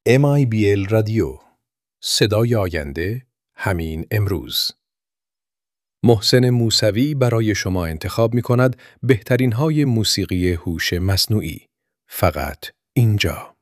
MIBL رادیو، صدای آینده همین امروز. محسن موسوی برای شما انتخاب می‌کند بهترین‌های موسیقی هوش مصنوعی، فقط اینجا.